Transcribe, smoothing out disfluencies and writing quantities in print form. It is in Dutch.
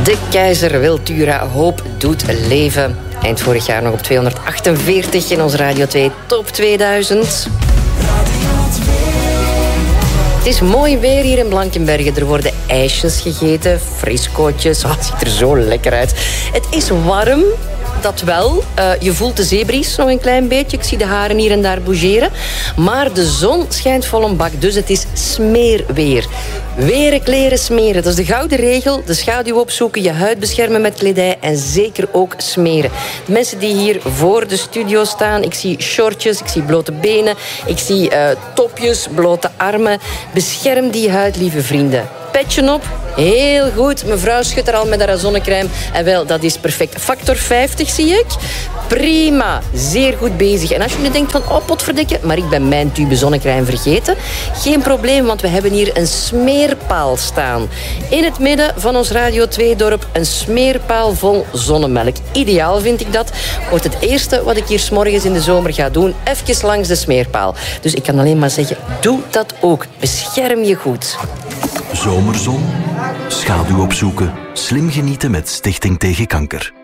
De Keizer Wiltura Hoop doet leven. Eind vorig jaar nog op 248 in ons Radio 2 Top 2000. Het is mooi weer hier in Blankenberge. Er worden ijsjes gegeten, friscootjes. Oh, het ziet er zo lekker uit. Het is warm, dat wel. Je voelt de zeebries nog een klein beetje. Ik zie de haren hier en daar bougeren. Maar de zon schijnt vol een bak, dus het is smeerweer. Weren, kleren, smeren. Dat is de gouden regel. De schaduw opzoeken, je huid beschermen met kledij en zeker ook smeren. De mensen die hier voor de studio staan, ik zie shortjes, ik zie blote benen, ik zie topjes, blote armen. Bescherm die huid, lieve vrienden. Petje op. Heel goed. Mevrouw schudt er al met haar zonnecrème. En wel, dat is perfect. Factor 50 zie ik. Prima. Zeer goed bezig. En als je nu denkt van, oh potverdikke, maar ik ben mijn tube zonnecrème vergeten. Geen probleem, want we hebben hier een smeerpaal staan. In het midden van ons Radio 2-dorp een smeerpaal vol zonnemelk. Ideaal vind ik dat. Wordt het eerste wat ik hier 's morgens in de zomer ga doen. Even langs de smeerpaal. Dus ik kan alleen maar zeggen, doe dat ook. Bescherm je goed. Zomerzon, schaduw opzoeken, slim genieten met Stichting tegen Kanker.